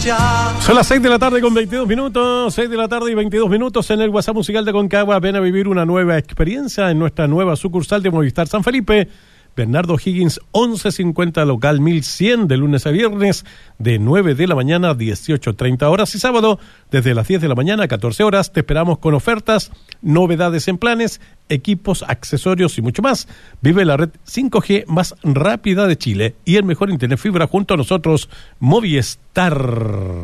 Son las 6 de la tarde con 22 minutos, 6 de la tarde y 22 minutos en el WhatsApp musical de Concagua. Ven a vivir una nueva experiencia en nuestra nueva sucursal de Movistar San Felipe. Bernardo Higgins 1150, local 1100, de lunes a viernes, de 9 de la mañana a 18:30 horas y sábado, desde las 10 de la mañana a 14 horas. Te esperamos con ofertas, novedades en planes, equipos, accesorios y mucho más. Vive la red 5G más rápida de Chile y el mejor internet fibra junto a nosotros, Movistar.